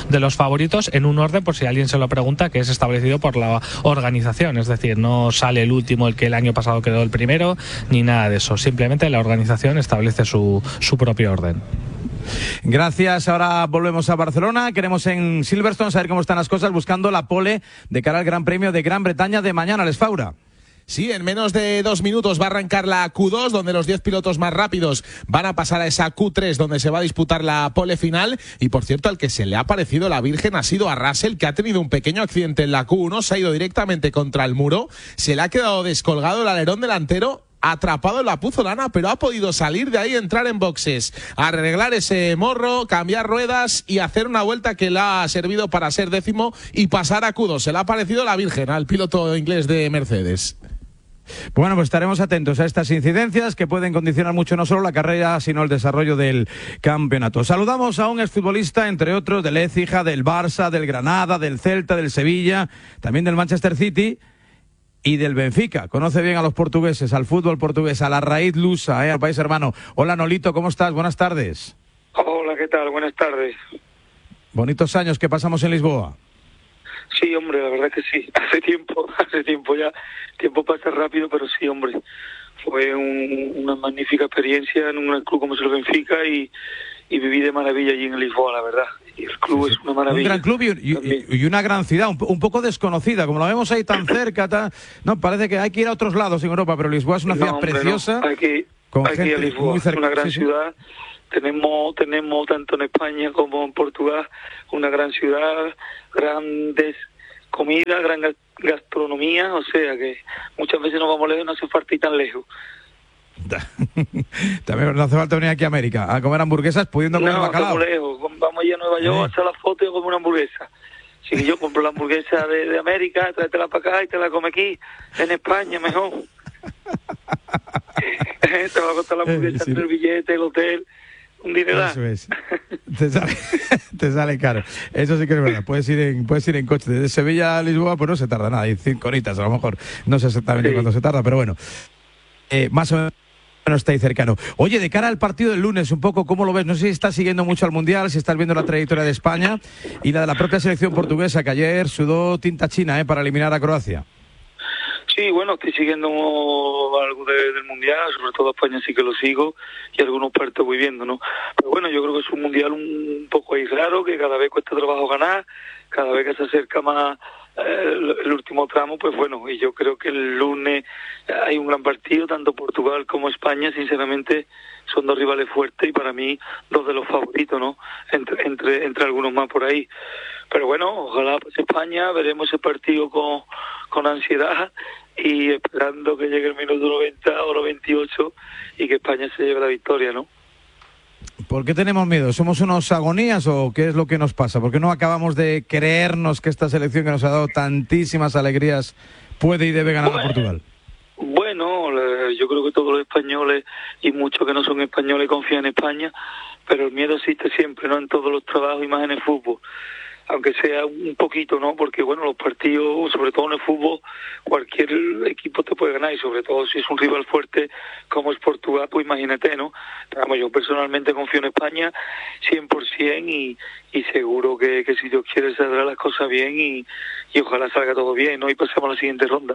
favoritos en un orden, por si alguien se lo pregunta, que es establecido por la organización. Es decir, no sale el último, el que el año pasado quedó el primero, ni nada de eso. Simplemente la organización establece su propio orden. Gracias. Ahora volvemos a Barcelona. Queremos en Silverstone saber cómo están las cosas, buscando la pole de cara al Gran Premio de Gran Bretaña de mañana. Les Faura. Sí, en menos de 2 minutos va a arrancar la Q2, donde los 10 pilotos más rápidos van a pasar a esa Q3, donde se va a disputar la pole final. Y por cierto, al que se le ha parecido la Virgen ha sido a Russell, que ha tenido un pequeño accidente en la Q1, se ha ido directamente contra el muro, se le ha quedado descolgado el alerón delantero, atrapado en la puzolana, pero ha podido salir de ahí, entrar en boxes, arreglar ese morro, cambiar ruedas y hacer una vuelta que le ha servido para ser 10º y pasar a Q2. Se le ha parecido la Virgen al piloto inglés de Mercedes. Bueno, pues estaremos atentos a estas incidencias que pueden condicionar mucho no solo la carrera, sino el desarrollo del campeonato. Saludamos a un exfutbolista, entre otros, del Écija, del Barça, del Granada, del Celta, del Sevilla, también del Manchester City y del Benfica. Conoce bien a los portugueses, al fútbol portugués, a la raíz lusa, al país hermano. Hola, Nolito, ¿cómo estás? Buenas tardes. Hola, ¿qué tal? Buenas tardes. Bonitos años que pasamos en Lisboa. Sí, hombre, la verdad que sí. Hace tiempo ya. Tiempo pasa rápido, pero sí, hombre. Fue una magnífica experiencia en un club como es el Benfica y viví de maravilla allí en Lisboa, la verdad. Y el club es una maravilla. Un gran club y una gran ciudad, un poco desconocida, como lo vemos ahí tan cerca. No, parece que hay que ir a otros lados en Europa, pero Lisboa es una ciudad preciosa. No. Hay que ir a Lisboa, es una gran ciudad. Tenemos tanto en España como en Portugal una gran ciudad, grandes comidas, gran gastronomía, o sea que muchas veces nos vamos lejos, no hace falta ir tan lejos. También no hace falta venir aquí a América a comer hamburguesas pudiendo comer bacalao. No, lejos. Vamos allá a Nueva York a hacer la foto y a comer una hamburguesa. Si yo compro la hamburguesa de América, tráetela para acá y te la come aquí, en España mejor. Te va a costar la hamburguesa entre el billete, el hotel, un dineral. Eso es. Te sale caro. Eso sí que es verdad. Puedes ir en coche desde Sevilla a Lisboa, pues no se tarda nada. Hay 5 horitas a lo mejor. No sé exactamente cuánto se tarda, pero bueno. Más o menos está ahí cercano. Oye, de cara al partido del lunes, un poco, ¿cómo lo ves? No sé si estás siguiendo mucho al Mundial, si estás viendo la trayectoria de España y la de la propia selección portuguesa, que ayer sudó tinta china para eliminar a Croacia. Sí, bueno, estoy siguiendo algo del Mundial, sobre todo España sí que lo sigo y algunos partidos voy viendo, ¿no? Pero bueno, yo creo que es un Mundial un poco ahí raro, que cada vez cuesta trabajo ganar, cada vez que se acerca más el último tramo, pues bueno, y yo creo que el lunes hay un gran partido, tanto Portugal como España, sinceramente son dos rivales fuertes y para mí dos de los favoritos, ¿no? Entre algunos más por ahí. Pero bueno, ojalá pues España, veremos ese partido con ansiedad y esperando que llegue el minuto 90 o 98 y que España se lleve la victoria, ¿no? ¿Por qué tenemos miedo? ¿Somos unos agonías o qué es lo que nos pasa? ¿Por qué no acabamos de creernos que esta selección que nos ha dado tantísimas alegrías puede y debe ganar a Portugal? Bueno, yo creo que todos los españoles y muchos que no son españoles confían en España, pero el miedo existe siempre, ¿no? En todos los trabajos y más en el fútbol. Aunque sea un poquito, ¿no? Porque, bueno, los partidos, sobre todo en el fútbol, cualquier equipo te puede ganar y sobre todo si es un rival fuerte como es Portugal, pues imagínate, ¿no? Pero, yo personalmente confío en España 100% y seguro que si Dios quiere saldrá las cosas bien y ojalá salga todo bien, ¿no? Y pasemos a la siguiente ronda.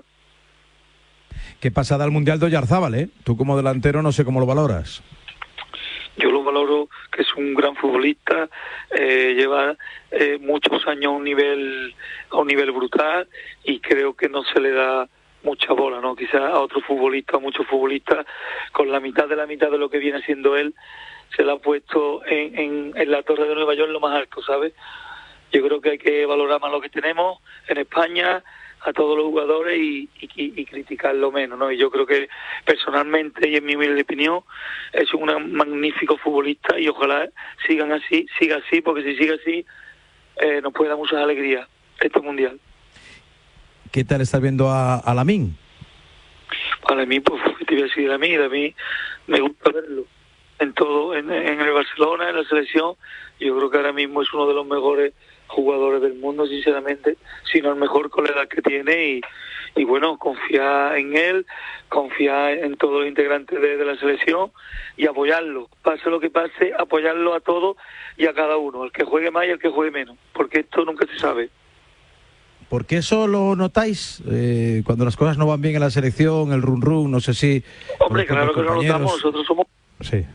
Qué pasada el Mundial de Oyarzábal, ¿eh? Tú como delantero no sé cómo lo valoras. Yo lo valoro, que es un gran futbolista, lleva muchos años a un nivel brutal y creo que no se le da mucha bola, ¿no? Quizás a otros futbolistas, a muchos futbolistas, con la mitad de lo que viene siendo él, se le ha puesto en la Torre de Nueva York lo más alto, ¿sabes? Yo creo que hay que valorar más lo que tenemos en España, a todos los jugadores y criticarlo menos, ¿no? Y yo creo que personalmente y en mi humilde opinión es un magnífico futbolista y ojalá siga así, porque si sigue así nos puede dar muchas alegrías este Mundial. ¿Qué tal estás viendo a Lamine? A Lamine, pues te voy a decir a mí me gusta verlo. en el Barcelona, en la selección. Yo creo que ahora mismo es uno de los mejores jugadores del mundo, sinceramente, sino el mejor con la edad que tiene, y bueno, confía en él, confía en todos los integrantes de la selección y apoyarlo, pase lo que pase, apoyarlo a todos y a cada uno, el que juegue más y el que juegue menos, porque esto nunca se sabe. ¿Por qué eso lo notáis cuando las cosas no van bien en la selección, el run-run, no sé si... Hombre, claro que lo notamos, nosotros somos... Sí.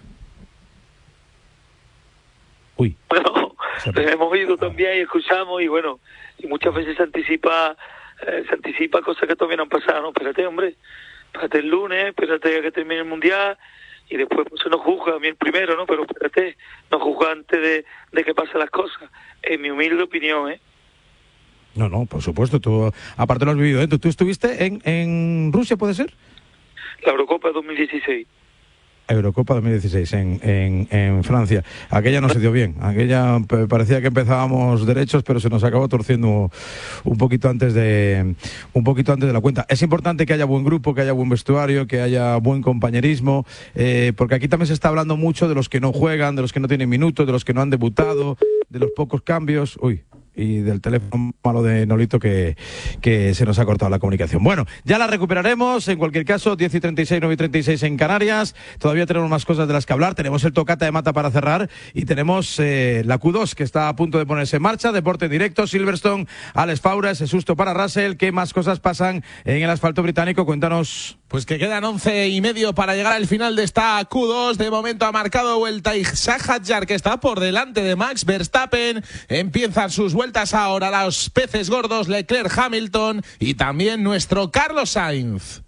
Uy. Bueno, hemos oído también y escuchamos, y bueno, y muchas veces se anticipa cosas que todavía no han pasado, ¿no? Espérate, hombre, espérate el lunes, espérate a que termine el Mundial, y después pues, se nos juzga, a mí el primero, ¿no? Pero espérate, nos juzga antes de que pasen las cosas, en mi humilde opinión, ¿eh? No, por supuesto, tú aparte lo has vivido dentro. ¿Tú estuviste en Rusia, puede ser? La Eurocopa 2016. Eurocopa 2016 en Francia. Aquella no se dio bien. Aquella parecía que empezábamos derechos, pero se nos acabó torciendo un poquito antes de la cuenta. Es importante que haya buen grupo, que haya buen vestuario, que haya buen compañerismo, porque aquí también se está hablando mucho de los que no juegan, de los que no tienen minutos, de los que no han debutado, de los pocos cambios. Y del teléfono malo de Nolito que se nos ha cortado la comunicación. Bueno, ya la recuperaremos. En cualquier caso, 10:36, 9:36 en Canarias. Todavía tenemos más cosas de las que hablar. Tenemos el Tocata de Mata para cerrar y tenemos la Q2 que está a punto de ponerse en marcha. Deporte en directo, Silverstone, Alex Faura, ese susto para Russell. ¿Qué más cosas pasan en el asfalto británico? Cuéntanos. Pues que quedan 11:30 para llegar al final de esta Q2. De momento ha marcado vuelta Isaac Hadjar, que está por delante de Max Verstappen. Empiezan sus vueltas ahora los peces gordos, Leclerc, Hamilton y también nuestro Carlos Sainz.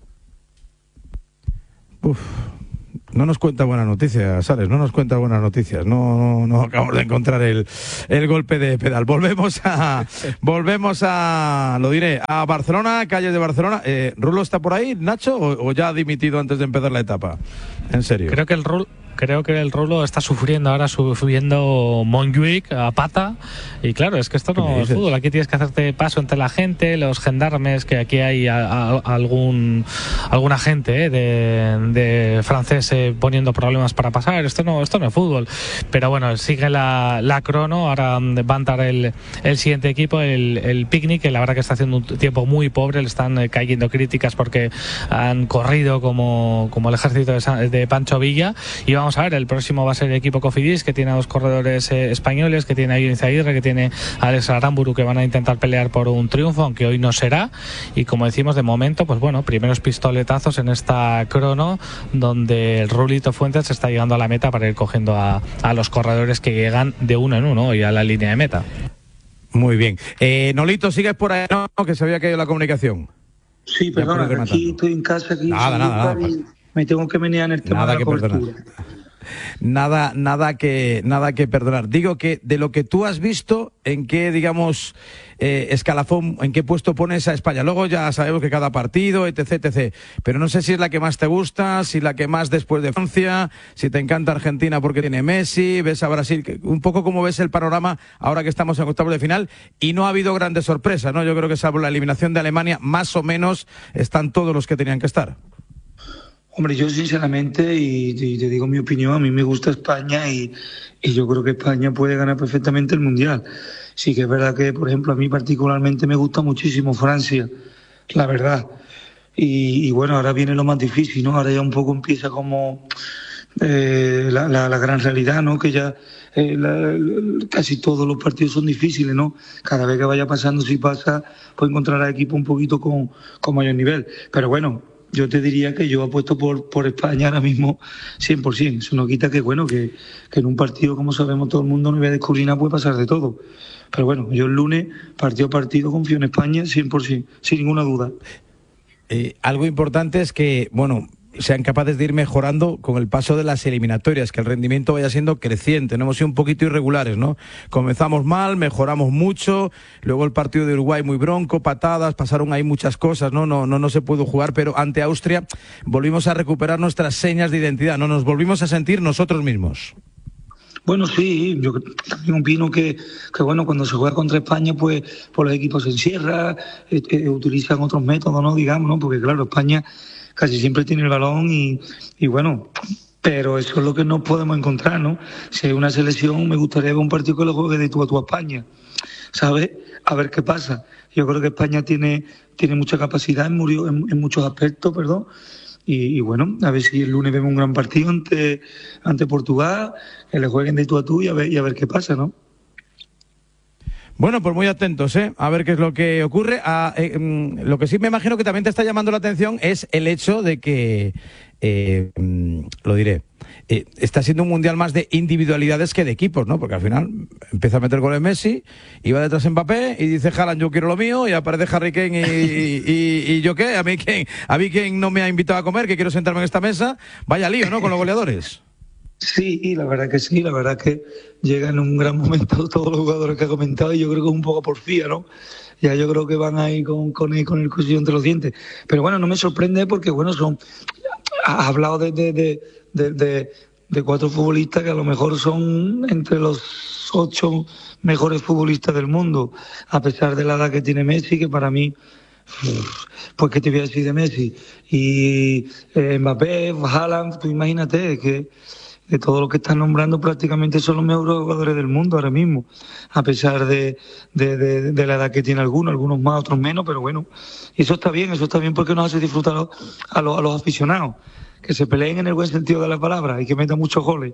No nos cuenta buenas noticias, Sales, no nos cuenta buenas noticias. No acabamos de encontrar el golpe de pedal. Volvemos a, lo diré, a Barcelona, calle de Barcelona. ¿Rulo está por ahí, Nacho, o ya ha dimitido antes de empezar la etapa? En serio. Creo que el Rulo está sufriendo ahora, subiendo Montjuic a pata, y claro, es que esto no es fútbol. Aquí tienes que hacerte paso entre la gente, los gendarmes, que aquí hay algún agente de francés poniendo problemas para pasar. Esto no es fútbol. Pero bueno, sigue la crono. Ahora va a entrar el siguiente equipo, el Picnic, que la verdad que está haciendo un tiempo muy pobre. Le están cayendo críticas porque han corrido como el ejército de Pancho Villa. Y vamos a ver, el próximo va a ser el equipo Cofidis, que tiene a dos corredores españoles, que tiene a Ionis Aguirre, que tiene a Alex Aramburu, que van a intentar pelear por un triunfo, aunque hoy no será. Y como decimos, de momento, pues bueno, primeros pistoletazos en esta crono, donde el Rulito Fuentes está llegando a la meta para ir cogiendo a los corredores que llegan de uno en uno y a la línea de meta. Muy bien. Nolito, ¿sigues por ahí? No, que se había caído la comunicación. Sí, perdona, aquí estoy en casa. Nada. Me tengo que menear en el tema de la cobertura. Nada que perdonar. Digo que de lo que tú has visto, ¿en qué, digamos, escalafón, en qué puesto pones a España? Luego ya sabemos que cada partido, etc. Pero no sé si es la que más te gusta, si la que más después de Francia, si te encanta Argentina porque tiene Messi, ves a Brasil, un poco cómo ves el panorama ahora que estamos en octavos de final y no ha habido grandes sorpresas, ¿no? Yo creo que salvo la eliminación de Alemania, más o menos están todos los que tenían que estar. Hombre, yo sinceramente, y te digo mi opinión, a mí me gusta España y yo creo que España puede ganar perfectamente el Mundial. Sí que es verdad que, por ejemplo, a mí particularmente me gusta muchísimo Francia, la verdad. Y bueno, ahora viene lo más difícil, ¿no? Ahora ya un poco empieza como la gran realidad, ¿no? Que ya casi todos los partidos son difíciles, ¿no? Cada vez que vaya pasando, si pasa, pues encontrará equipo un poquito con mayor nivel. Pero bueno, yo te diría que yo apuesto por España ahora mismo 100%. Eso no quita que, bueno, que en un partido, como sabemos todo el mundo, no voy a descubrir nada, puede pasar de todo. Pero bueno, yo el lunes, partido a partido, confío en España 100%, sin ninguna duda. Algo importante es que, bueno, sean capaces de ir mejorando con el paso de las eliminatorias, que el rendimiento vaya siendo creciente. No hemos sido un poquito irregulares, ¿no? Comenzamos mal, mejoramos mucho, luego el partido de Uruguay muy bronco, patadas, pasaron ahí muchas cosas, no se pudo jugar, pero ante Austria volvimos a recuperar nuestras señas de identidad, no nos volvimos a sentir nosotros mismos. Bueno, sí, yo también opino que bueno, cuando se juega contra España, pues los equipos se encierran, utilizan otros métodos, ¿no? Digamos, ¿no? Porque claro, España casi siempre tiene el balón y bueno, Pero eso es lo que no podemos encontrar, ¿no? Si hay una selección, me gustaría ver un partido que lo juegue de tú a tú a España, ¿sabes? A ver qué pasa. Yo creo que España tiene mucha capacidad en muchos aspectos, perdón. Y bueno, a ver si el lunes vemos un gran partido ante Portugal, que le jueguen de tú a tú y a ver qué pasa, ¿no? Bueno, pues muy atentos, a ver qué es lo que ocurre. Lo que sí me imagino que también te está llamando la atención es el hecho de que, lo diré, está siendo un mundial más de individualidades que de equipos, ¿no? Porque al final empieza a meter goles Messi, y va detrás Mbappé y dice Haaland, yo quiero lo mío, y aparece Harry Kane y yo qué, a mí quien no me ha invitado a comer, que quiero sentarme en esta mesa. Vaya lío, ¿no? Con los goleadores. Sí, la verdad que sí, la verdad que llegan en un gran momento todos los jugadores que ha comentado, y yo creo que es un poco porfía, ¿no? Ya yo creo que van ahí con el cuchillo entre los dientes. Pero bueno, no me sorprende porque, bueno, ha hablado de 4 futbolistas que a lo mejor son entre los 8 mejores futbolistas del mundo, a pesar de la edad que tiene Messi, que para mí, pues qué te voy a decir de Messi, y Mbappé, Haaland, tú imagínate que de todo lo que están nombrando prácticamente son los mejores jugadores del mundo ahora mismo, a pesar de la edad que tiene algunos más, otros menos, pero bueno, y eso está bien porque nos hace disfrutar a los aficionados, que se peleen en el buen sentido de la palabra y que metan muchos goles.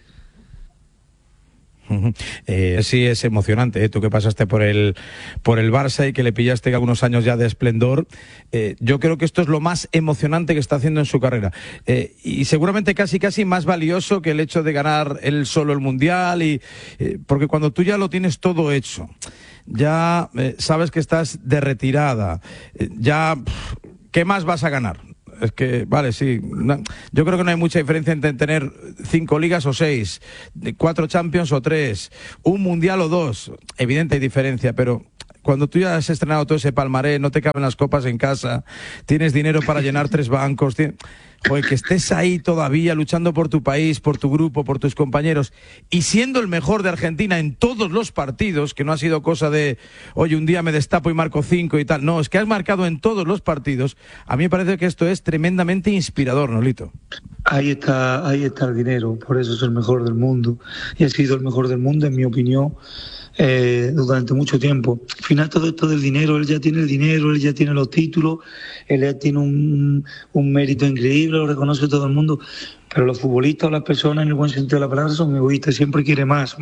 Sí, es emocionante, tú que pasaste por el Barça y que le pillaste algunos años ya de esplendor. Yo creo que esto es lo más emocionante que está haciendo en su carrera, y seguramente casi más valioso que el hecho de ganar él solo el Mundial, porque cuando tú ya lo tienes todo hecho, ya sabes que estás de retirada, ya ¿qué más vas a ganar? Es que, vale, sí, yo creo que no hay mucha diferencia entre tener 5 ligas o 6, 4 Champions o 3, un Mundial o 2. Evidente hay diferencia, pero cuando tú ya has estrenado todo ese palmarés, no te caben las copas en casa, tienes dinero para llenar 3 bancos, joder, que estés ahí todavía luchando por tu país, por tu grupo, por tus compañeros, y siendo el mejor de Argentina en todos los partidos, que no ha sido cosa de, oye, un día me destapo y marco 5 y tal. No, es que has marcado en todos los partidos. A mí me parece que esto es tremendamente inspirador, Nolito. Ahí está el dinero, por eso es el mejor del mundo, y ha sido el mejor del mundo, en mi opinión, durante mucho tiempo. Al final todo esto del dinero, él ya tiene el dinero, él ya tiene los títulos, él ya tiene un mérito increíble, lo reconoce todo el mundo, pero los futbolistas o las personas, en el buen sentido de la palabra, son egoístas, siempre quiere más.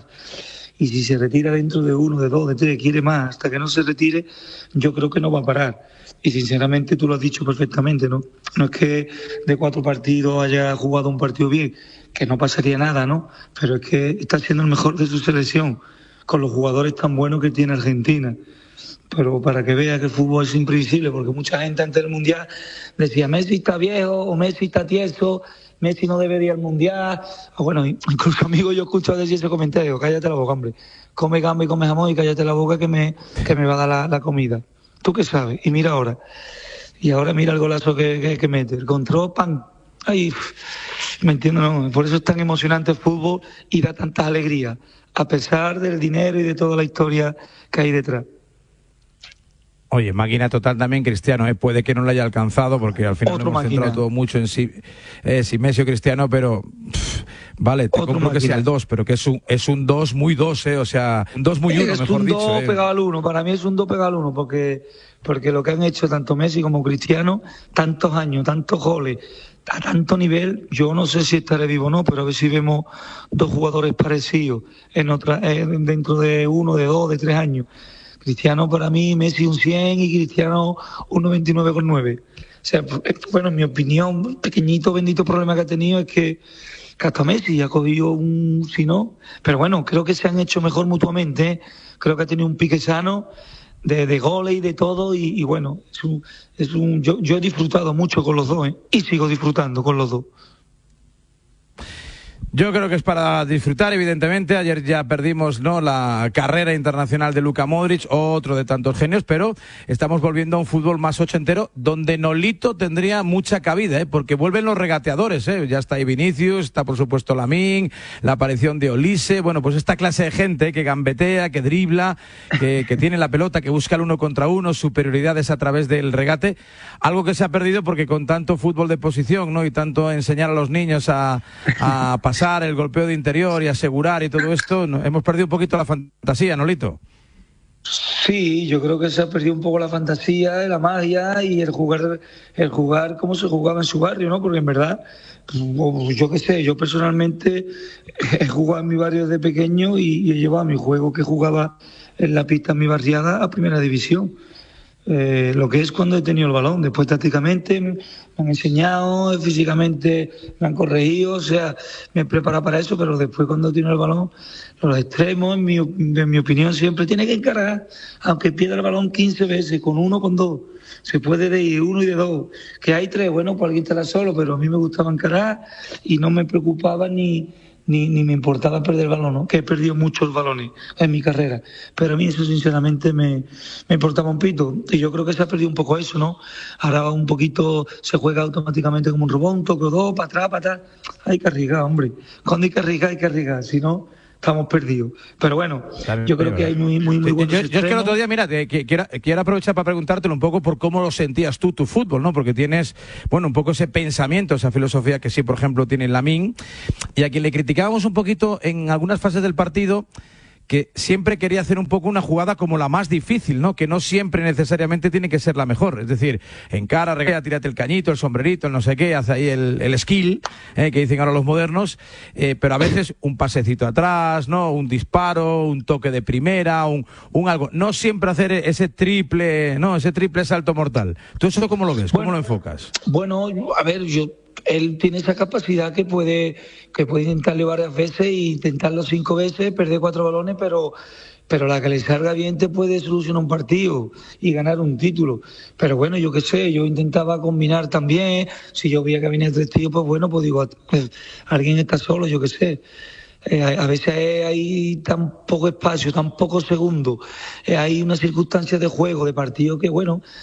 Y si se retira dentro de 1, de 2, de 3, quiere más, hasta que no se retire, yo creo que no va a parar. Y sinceramente tú lo has dicho perfectamente, ¿no? No es que de 4 partidos haya jugado un partido bien, que no pasaría nada, ¿no? Pero es que está siendo el mejor de su selección, con los jugadores tan buenos que tiene Argentina. Pero para que vea que el fútbol es imprevisible, porque mucha gente antes del Mundial decía Messi está viejo o Messi está tieso, Messi no debe ir al Mundial. O bueno, incluso amigos, yo escucho decir ese comentario, cállate la boca, hombre, come gamba y come jamón y cállate la boca que me va a dar la comida. ¿Tú qué sabes? Y mira ahora. Y ahora mira el golazo que mete. El control, ¡pam! Ay, me entiendo, no. Por eso es tan emocionante el fútbol y da tantas alegrías, a pesar del dinero y de toda la historia que hay detrás. Oye, máquina total también Cristiano, puede que no lo haya alcanzado porque al final hemos centrado todo mucho en sí, si Messi o Cristiano, pero vale, te compro que sea el 2, pero que es un 2 muy 2, o sea, un 2 muy 1, mejor dicho. Es un 2 pegado al 1, para mí es un 2 pegado al 1, porque lo que han hecho tanto Messi como Cristiano, tantos años, tantos goles, a tanto nivel, yo no sé si estaré vivo o no, pero a ver si vemos 2 jugadores parecidos dentro de 1, de 2, de 3 años. Cristiano para mí, Messi un 100 y Cristiano un 99,9. O sea, bueno, en mi opinión, un pequeñito bendito problema que ha tenido es que hasta Messi ha cogido un si no, pero bueno, creo que se han hecho mejor mutuamente, ¿eh? Creo que ha tenido un pique sano de goles y de todo, y bueno, yo he disfrutado mucho con los dos, y sigo disfrutando con los dos. Yo creo que es para disfrutar, evidentemente. Ayer ya perdimos, ¿no?, la carrera internacional de Luka Modric, otro de tantos genios, pero estamos volviendo a un fútbol más ochentero, donde Nolito tendría mucha cabida, porque vuelven los regateadores, ya está ahí Vinicius, está por supuesto Lamine, la aparición de Olise, bueno, pues esta clase de gente que gambetea, que dribla, que tiene la pelota, que busca el 1 contra 1, superioridades a través del regate, algo que se ha perdido porque con tanto fútbol de posición, ¿no?, y tanto enseñar a los niños a pasar el golpeo de interior y asegurar y todo esto, hemos perdido un poquito la fantasía, ¿Nolito? Sí, yo creo que se ha perdido un poco la fantasía, la magia y el jugar como se jugaba en su barrio, ¿no? Porque en verdad, yo qué sé, yo personalmente he jugado en mi barrio desde pequeño y he llevado mi juego que jugaba en la pista en mi barriada a primera división. Lo que es cuando he tenido el balón. Después tácticamente me han enseñado, físicamente me han corregido, o sea, me he preparado para eso, pero después cuando he tenido el balón, los extremos, en mi opinión, siempre tiene que encargar, aunque pierda el balón 15 veces, con 1, con 2. Se puede de ir 1 y de 2. Que hay 3, bueno, pues alguien estará solo, pero a mí me gustaba encarar y no me preocupaba ni me importaba perder el balón, ¿no? Que he perdido muchos balones en mi carrera, pero a mí eso sinceramente me importaba un pito, y yo creo que se ha perdido un poco eso, ¿no? Ahora un poquito se juega automáticamente como un robot, un toque o dos, para atrás, hay que arriesgar, hombre, cuando hay que arriesgar, si no estamos perdidos. Pero bueno, yo creo que hay muy buenos yo es que el otro día, mira, quiero aprovechar para preguntártelo un poco por cómo lo sentías tú, tu fútbol, ¿no? Porque tienes, bueno, un poco ese pensamiento, esa filosofía que sí, por ejemplo, tiene Lamine, y a quien le criticábamos un poquito en algunas fases del partido, que siempre quería hacer un poco una jugada como la más difícil, ¿no? Que no siempre necesariamente tiene que ser la mejor. Es decir, encara, regatea, tírate el cañito, el sombrerito, el no sé qué, hace ahí el skill, que dicen ahora los modernos, pero a veces un pasecito atrás, ¿no? Un disparo, un toque de primera, un algo. No siempre hacer ese triple, ¿no? Ese triple salto mortal. ¿Tú eso cómo lo ves? ¿Cómo lo enfocas? Bueno, a ver, él tiene esa capacidad que puede intentarlo varias veces e intentarlo 5 veces, perder 4 balones, pero la que le salga bien te puede solucionar un partido y ganar un título. Pero bueno, yo qué sé, yo intentaba combinar también. Si yo veía que venía 3 tíos, pues bueno, pues digo, pues, alguien está solo, yo qué sé. A veces hay tan poco espacio, tan pocos segundos, hay unas circunstancias de juego, de partido que, bueno,